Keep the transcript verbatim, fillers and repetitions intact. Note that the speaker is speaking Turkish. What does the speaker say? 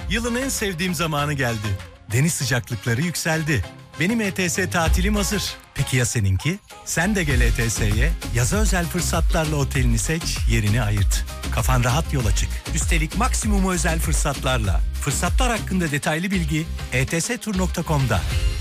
Yılın en sevdiğim zamanı geldi. Deniz sıcaklıkları yükseldi. Benim E T S tatilim hazır. Peki ya seninki? Sen de gel E T S'ye. Yaza özel fırsatlarla otelini seç, yerini ayırt. Kafan rahat yola çık. Üstelik maksimum özel fırsatlarla. Fırsatlar hakkında detaylı bilgi e t s tur nokta com'da.